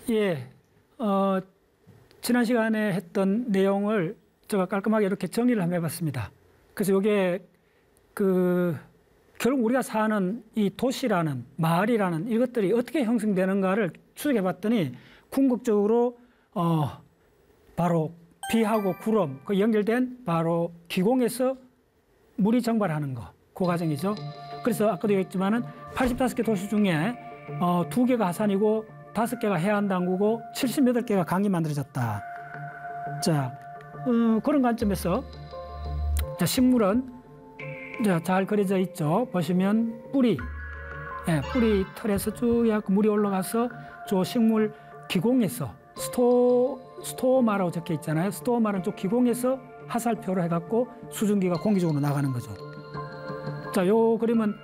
예, 지난 시간에 했던 내용을 제가 깔끔하게 이렇게 정리를 한번 해봤습니다. 그래서 이게 결국 우리가 사는 이 도시라는 마을이라는 이것들이 어떻게 형성되는가를 추적해봤더니 궁극적으로 바로 비하고 구름 그 연결된 바로 기공에서 물이 증발하는 거, 그 과정이죠. 그래서 아까도 얘기했지만은 85개 도시 중에 2개가 하산이고 5개가 해안당구고 78개가 강이 만들어졌다. 자, 그런 관점에서 자, 식물은 잘 그려져 있죠. 보시면 뿌리, 뿌리 털에서 쭉 해갖고 물이 올라가서 저 식물 기공에서 스토마라고 적혀 있잖아요. 스토마는 쪽 기공에서 하살표로 해갖고 수증기가 공기적으로 나가는 거죠. 자, 요 그림은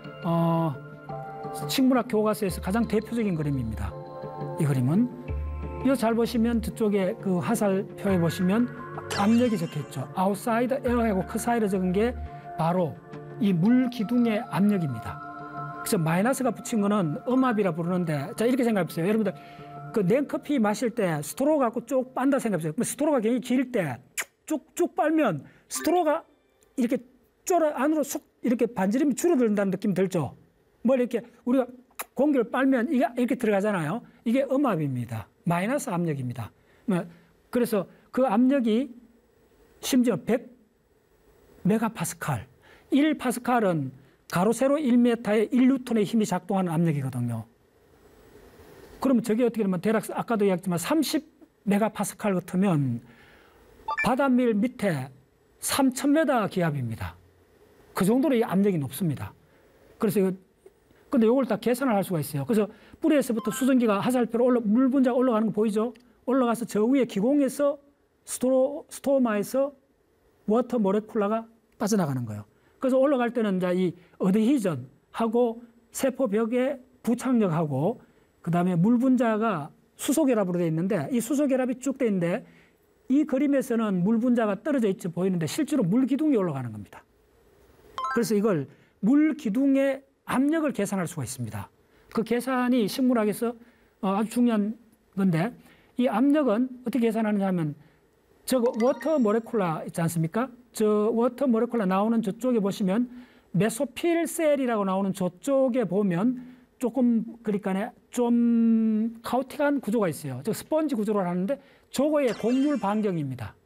식물학 교과서에서 가장 대표적인 그림입니다. 이 그림은 이거 잘 보시면 저쪽에 그 화살표에 보시면 압력이 적혀 있죠. 아웃사이드 에어하고 크사이드 적은 게 바로 이 물 기둥의 압력입니다. 그래서 마이너스가 붙인 거는 음압이라 부르는데, 자 이렇게 생각해 보세요. 여러분들 그 냉커피 마실 때 스트로 갖고 쭉 빤다 생각해 보세요. 스트로가 굉장히 길 때 쭉쭉 빨면 스트로가 이렇게 쫄아 안으로 쑥 이렇게 반지름이 줄어든다는 느낌 들죠. 뭐 이렇게 우리가 공기를 빨면 이게 이렇게 들어가잖아요. 이게 음압입니다. 마이너스 압력입니다. 그래서 그 압력이 심지어 100 메가파스칼, 1파스칼은 가로 세로 1m에 1뉴턴의 힘이 작동하는 압력이거든요. 그러면 저게 어떻게 되면 대략 아까도 얘기했지만 30 메가파스칼 같으면 바닷밀 밑에 3,000m 기압입니다. 그 정도로 이 압력이 높습니다. 그래서 근데 이걸 다 계산을 할 수가 있어요. 그래서 뿌리에서부터 수증기가 화살표로 물 분자가 올라가는 거 보이죠? 올라가서 저 위에 기공에서 스토마에서 워터 모레쿨라가 빠져나가는 거예요. 그래서 올라갈 때는 이제 이 어드히전하고 세포벽에 부착력하고 그다음에 물 분자가 수소결합으로 되어 있는데 이 수소결합이 쭉 되어 있는데 이 그림에서는 물 분자가 떨어져 있지 보이는데 실제로 물 기둥이 올라가는 겁니다. 그래서 이걸 물 기둥의 압력을 계산할 수가 있습니다. 그 계산이 식물학에서 아주 중요한 건데 이 압력은 어떻게 계산하느냐 하면 저거 워터 모레쿨라 있지 않습니까? 저 워터 모레쿨라 나오는 저쪽에 보시면 메소필 셀이라고 나오는 저쪽에 보면 조금 그러니까 좀 카오틱한 구조가 있어요. 저 스펀지 구조를 하는데 저거의 곡률 반경입니다.